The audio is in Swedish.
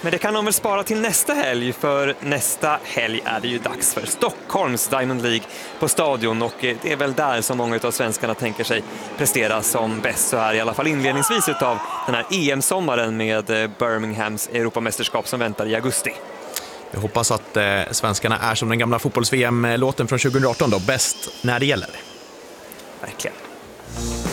Men det kan de väl spara till nästa helg, för nästa helg är det ju dags för Stockholms Diamond League på Stadion, och det är väl där som många av svenskarna tänker sig prestera som bäst, så här i alla fall inledningsvis utav den här EM-sommaren med Birminghams Europamästerskap som väntar i augusti. Jag hoppas att svenskarna är som den gamla fotbolls-VM-låten från 2018 då, bäst när det gäller. Verkligen.